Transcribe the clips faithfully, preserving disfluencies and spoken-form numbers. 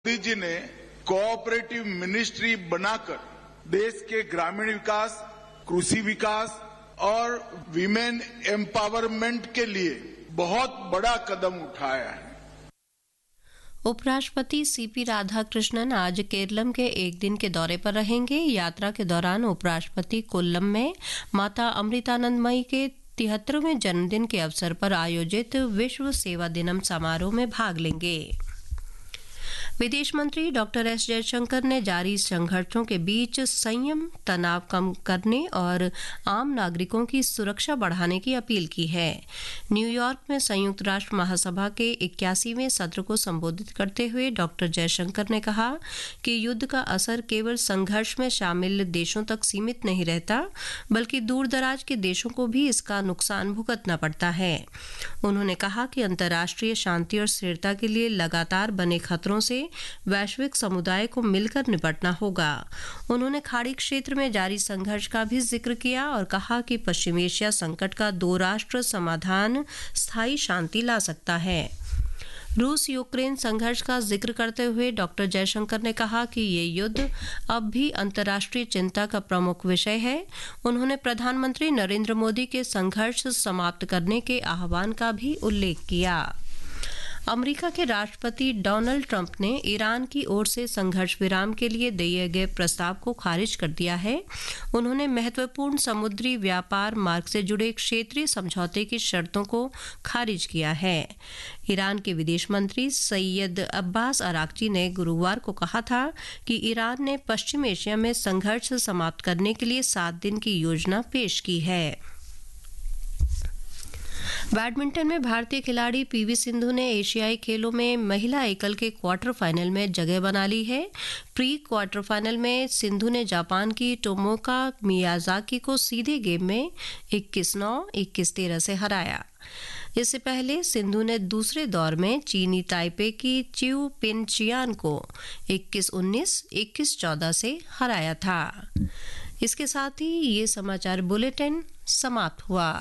मोदी जी ने cooperative ministry बनाकर देश के ग्रामीण विकास, कृषि विकास और विमेन एम्पावरमेंट के लिए बहुत बड़ा कदम उठाया है। उपराष्ट्रपति सीपी राधाकृष्णन आज केरलम के एक दिन के दौरे पर रहेंगे। यात्रा के दौरान उपराष्ट्रपति कोल्लम में माता अमृतानंदमयी के तिहत्तरवें जन्मदिन के अवसर पर आयोजित विश्व सेवा दिनम समारोह में भाग लेंगे। विदेश मंत्री डॉक्टर एस जयशंकर ने जारी संघर्षों के बीच संयम, तनाव कम करने और आम नागरिकों की सुरक्षा बढ़ाने की अपील की है। न्यूयॉर्क में संयुक्त राष्ट्र महासभा के इक्यासीवें सत्र को संबोधित करते हुए डॉक्टर जयशंकर ने कहा कि युद्ध का असर केवल संघर्ष में शामिल देशों तक सीमित नहीं रहता, बल्कि दूर दराज के देशों को भी इसका नुकसान भुगतना पड़ता है। उन्होंने कहा कि अंतर्राष्ट्रीय शांति और स्थिरता के लिए लगातार बने खतरों से वैश्विक समुदाय को मिलकर निपटना होगा। उन्होंने खाड़ी क्षेत्र में जारी संघर्ष का भी जिक्र किया और कहा कि पश्चिम एशिया संकट का दो राष्ट्र समाधान स्थायी शांति ला सकता है। रूस यूक्रेन संघर्ष का जिक्र करते हुए डॉक्टर जयशंकर ने कहा कि ये युद्ध अब भी अंतर्राष्ट्रीय चिंता का प्रमुख विषय है। उन्होंने प्रधानमंत्री नरेंद्र मोदी के संघर्ष समाप्त करने के आह्वान का भी उल्लेख किया। अमेरिका के राष्ट्रपति डोनाल्ड ट्रंप ने ईरान की ओर से संघर्ष विराम के लिए दिए गए प्रस्ताव को खारिज कर दिया है। उन्होंने महत्वपूर्ण समुद्री व्यापार मार्ग से जुड़े क्षेत्रीय समझौते की शर्तों को खारिज किया है। ईरान के विदेश मंत्री सैयद अब्बास अराक्ची ने गुरुवार को कहा था कि ईरान ने पश्चिम एशिया में संघर्ष समाप्त करने के लिए सात दिन की योजना पेश की है। बैडमिंटन में भारतीय खिलाड़ी पीवी सिंधु ने एशियाई खेलों में महिला एकल के क्वार्टर फाइनल में जगह बना ली है। प्री क्वार्टर फाइनल में सिंधु ने जापान की टोमोका मियाजाकी को सीधे गेम में इक्कीस नौ, इक्कीस तेरह से हराया। इससे पहले सिंधु ने दूसरे दौर में चीनी ताइपे की चिऊ पिन चियान को इक्कीस उन्नीस, इक्कीस चौदह से हराया था। इसके साथ ही ये समाचार बुलेटिन समाप्त हुआ।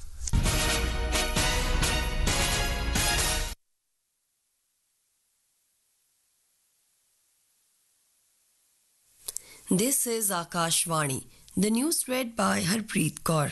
This is Akashvani. The news read by Harpreet Kaur.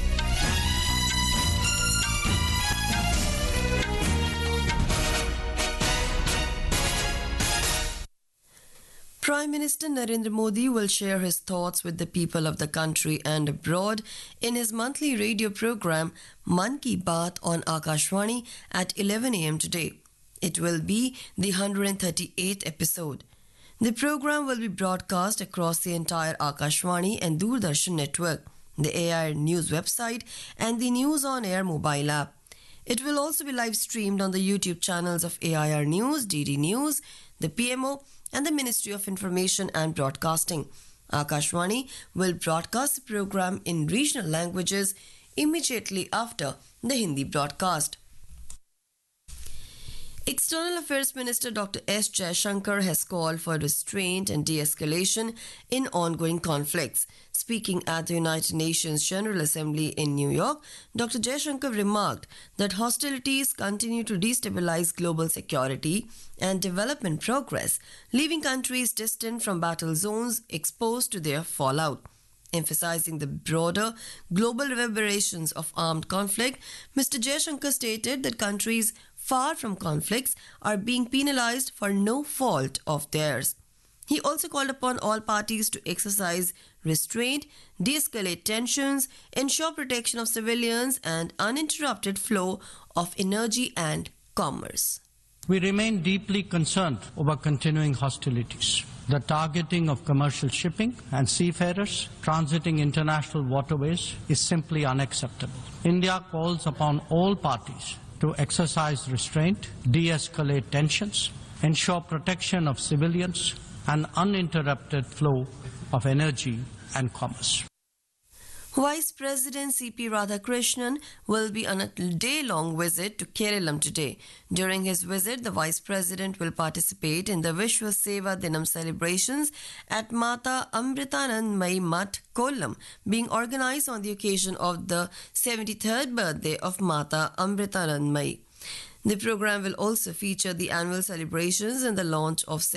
Prime Minister Narendra Modi will share his thoughts with the people of the country and abroad in his monthly radio program Man Ki Baat on Akashvani at eleven a m today. It will be the one hundred thirty-eighth episode. The program will be broadcast across the entire Akashvani and Doordarshan network, the A I R News website, and the News on Air mobile app. It will also be live streamed on the YouTube channels of A I R News, D D News, the P M O, and the Ministry of Information and Broadcasting. Akashvani will broadcast the program in regional languages immediately after the Hindi broadcast. External Affairs Minister Doctor S Jaishankar has called for restraint and de-escalation in ongoing conflicts. Speaking at the United Nations General Assembly in New York, Doctor Jaishankar remarked that hostilities continue to destabilize global security and development progress, leaving countries distant from battle zones exposed to their fallout. Emphasizing the broader global reverberations of armed conflict, Mister Jaishankar stated that countries far from conflicts are being penalized for no fault of theirs. He also called upon all parties to exercise restraint, de-escalate tensions, ensure protection of civilians and uninterrupted flow of energy and commerce. We remain deeply concerned over continuing hostilities. The targeting of commercial shipping and seafarers transiting international waterways is simply unacceptable. India calls upon all parties to exercise restraint, de-escalate tensions, ensure protection of civilians, and uninterrupted flow of energy and commerce. Vice President C P Radhakrishnan will be on a day-long visit to Kerala today. During his visit, the Vice President will participate in the Vishwa Seva Dinam celebrations at Mata Amritanandmayi Math, Kollam, being organized on the occasion of the seventy-third birthday of Mata Amritanandmayi. The program will also feature the annual celebrations and the launch of